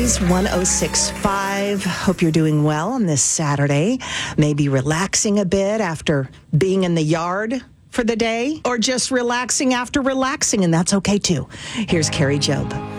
Oldies 106.5. Hope you're doing well on this Saturday. Maybe relaxing a bit after being in the yard for the day, or just relaxing after relaxing, and that's okay too. Here's Carrie Job.